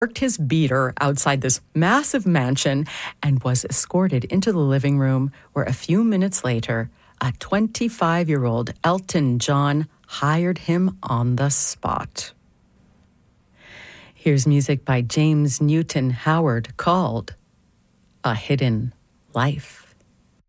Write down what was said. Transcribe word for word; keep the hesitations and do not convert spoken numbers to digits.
parked his beater outside this massive mansion and was escorted into the living room where a few minutes later, a twenty-five-year-old Elton John hired him on the spot. Here's music by James Newton Howard called A Hidden Life.